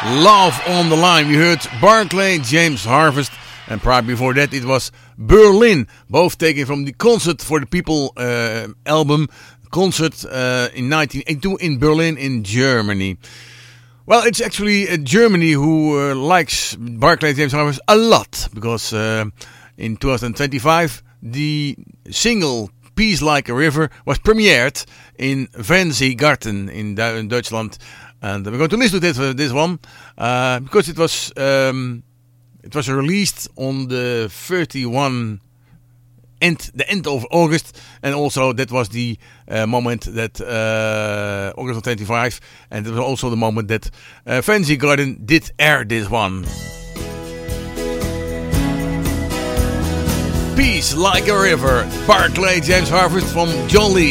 Love on the Line. We heard Barclay James Harvest, and prior before that it was Berlin, both taken from the Concert for the People album, Concert in 1982 in Berlin in Germany. Well, it's actually Germany who likes Barclay James Harvest a lot, because in 2025 the single Peace Like a River was premiered in Fernsehgarten in Deutschland. And we're going to listen to this one because it was released on the end of August, and also that was the moment that August of 25, and it was also the moment that Fernsehgarten did air this one. Peace Like a River, Barclay James Harvest from John Lee.